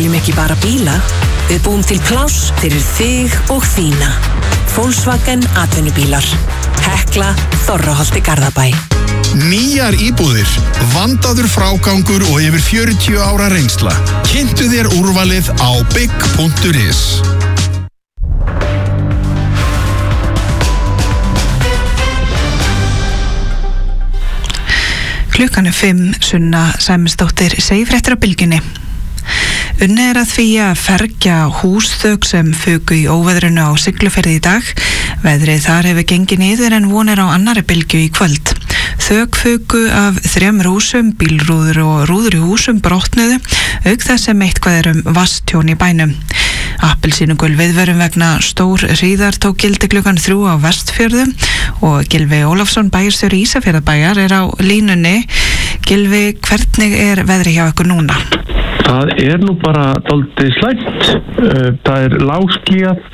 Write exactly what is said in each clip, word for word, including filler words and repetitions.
seljum ekki bara bíla, við búum til pláss fyrir þig og þína. Volkswagen atvinnubílar. Hekla, Þorraholti, Garðabæ. Nýjar íbúðir, vandaður frágangur og yfir fjörutíu ára reynsla. Kynntu þér úrvalið á bygg punktur is. Klukkan er fimm, Sunna Sæmundsdóttir, segjufréttir á bylgjunni. Unnið er að því að fergja húsþök sem fuku í óveðrinu á Siglufirði í dag. Veðrið þar hefur gengið niður en von er á annarri bylgju í kvöld. Þök fuku af þremur húsum, bílrúður og rúður í húsum brotnuðu, auk þess sem eitthvað er um vatnstjón í bænum. Appelsínugul viðvörun vegna stór hríðar tók gildi klukkan þrjú á Vestfjörðum og Gylfi Ólafsson, bæjarstjóri Ísafjarðarbæjar, er á línunni. Gylfi, hvernig er veðrið hjá ykkur núna? Það er nú bara dálítið slæmt. Það er lágskýjað,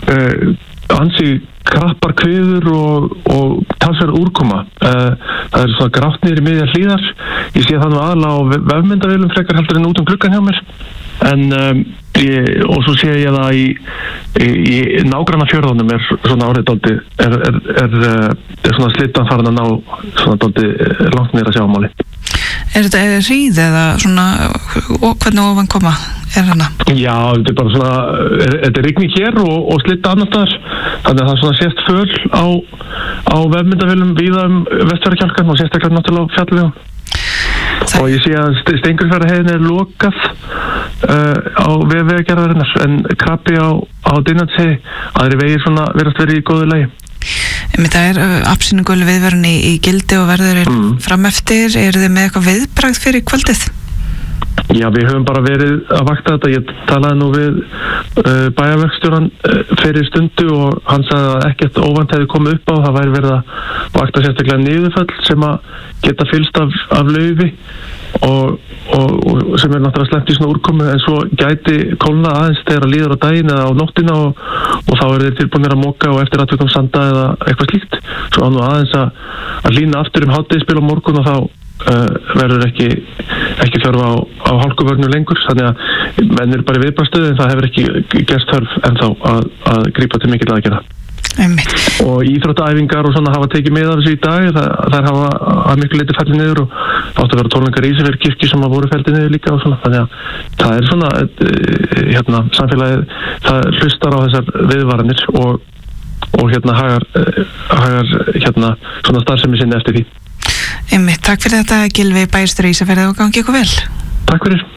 ansi krappar kviður og, og talsverð úrkoma. Það er svona grátt niður í miðjar hlíðar. Ég sé það nú aðalega á vefmyndavélum frekar heldur en út um gluggann hjá mér. En um, ég, og svo sé ég það í, í, í nágranna fjörðunum er svona árið dálítið, er, er, er, er svona slittan farin að ná svona dálítið langt niður að sjá máli. Er þetta hríð eða svona, og hvernig ofan koma er hana? Já, þetta er bara svona, er, þetta er rigning hér og, og slitta annar staðar, þannig að það er svona sést föl á, á vefmyndavélum víða um Vestfjarðakjálkan og sérstaklega náttúrulega á fjallvegum. Það... Og ég sé að Steingrímsfjarðarheiðin er lokað uh, á vegagerðarinnar en krabbi á, á Dynjandsheiði, aðri vegir svona verðast verið í góðu lagi. Það er uh, appelsínugul viðvörun í, í gildi og verður er mm. fram eftir. Eru þið með eitthvað viðbragð fyrir kvöldið? Já, við höfum bara verið að vakta þetta. Ég talaði nú við uh, bæjarverkstjóran uh, fyrir stundu og hann sagði að ekkert óvænt hefði komið upp á. Það væri verið að vakta sérstaklega niðurföll sem að geta fylst af, af laufi og, og, og sem er náttúrulega slæmt í svona úrkomu, en svo gæti kólna aðeins þegar að líður á daginn eða á nóttina og, og þá er þeir tilbúinir að moka og eftir atvikum sanda eða eitthvað slíkt. Svo á nú aðeins að, að lína aftur um hádegisbil á morgun og þá uh, verður ekki, ekki þörf á, á hálkuvörnu lengur, þannig að menn er bara í viðbragðsstöðu en það hefur ekki gerst þörf ennþá að, að grípa til mikil aðgerða. Einmitt. Og íþróttaæfingar og svona hafa tekið með af þessu í dag. Það, þær hafa að miklu leyti fellið niður og átt að vera tónleikar í Ísafjarðar kirkju sem hafa voru fellið niður líka og svona. Þannig að það er svona hérna, samfélagið, það hlustar á þessar viðvaranir og, og hérna hagar, hagar hérna svona starfsemi sinni eftir því. Einmitt, takk fyrir þetta Gylfi, bæjarstjóri Ísafjarðar, og gangi ykkur vel. Takk fyrir.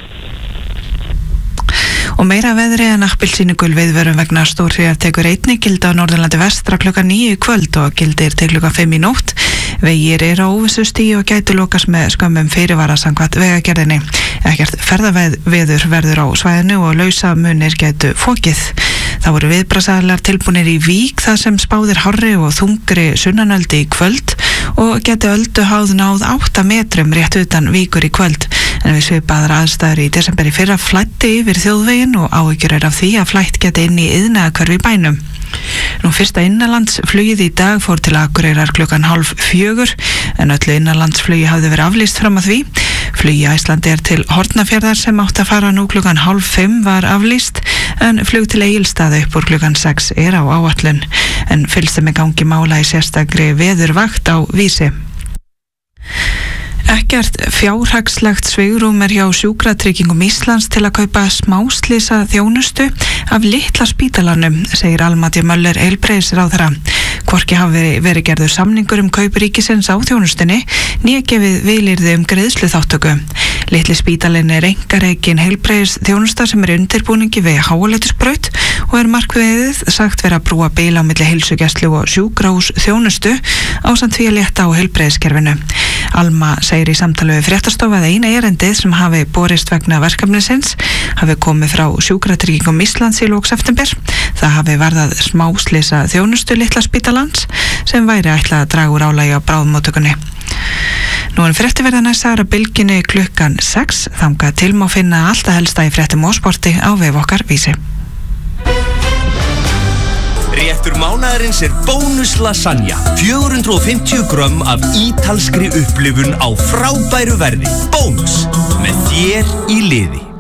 Og meira veðri en appelsínugul viðvörun vegna stórhríðar tekur einnig gildi á Norðurlandi vestra klukkan níu í kvöld og gildir til klukkan fimm í nótt. Vegir eru á óvissustigi og gætu lokast með skömmum fyrirvara samkvæmt vegagerðinni. Ekkert ferðaveður verður á svæðinu og lausa munir gætu fokið. Það voru viðbragðsaðilar tilbúnir í Vík þar sem spáðir hárri og þungri sunnanöldi í kvöld og gæti öldu háð náð átta metrum rétt utan Víkur í kvöld. En við svipaðar aðstæður í desember í fyrra flætti yfir þjóðveginn og áhyggjur er af því að flætt geti inn í iðnaðarhverfi í bænum. Nú fyrsta innanlandsflugið í dag fór til Akureyrar klukkan hálf fjögur en öllu innanlandsflugi hafði verið aflýst fram að því. Flugi Icelandair til Hornafjarðar sem átti að fara nú klukkan hálf fimm var aflýst en flug til Egilsstaða upp úr klukkan sex er á áætlun en fylgst er með gangi mála í sérstakri veðurvakt á Vísi. Ekkert fjárhagslegt svigrúm er hjá Sjúkratryggingum Íslands til að kaupa smáslysa þjónustu af litla spítalanum, segir Alma-Dís Möller heilbrigðisráðherra. Hvorki hafi verið gerður samningur um kaup ríkisins á þjónustunni né gefið vilyrði um greiðsluþátttöku. Litli spítalinn er einkarekin heilbrigðisþjónusta sem er undirbúningi við Háaleitisbraut og er markmiðið sagt vera að brúa bil á milli heilsugæslu og sjúkrahús þjónustu ásamt því að létta á heilbrigðiskerfinu. Alma segir í samtali við Fréttastofu að eina erindið sem hafi borist vegna verkefnisins hafi komið frá Sjúkratryggingum Íslands í lok september. Það hafi varðað smáslysa þjónustu litla spítalans sem væri ætlað að draga úr álagi á bráðmóttökunni. Nú en frétti verða næstar að bylginni klukkan sex, þangað til má finna alltaf helsta í fréttum og sporti á vef okkar Vísi. Réttur mánaðarins er Bónus Lasagna. fjögur hundruð og fimmtíu grömm af ítalskri upplifun á frábæru verði. Bónus, með þér í liði.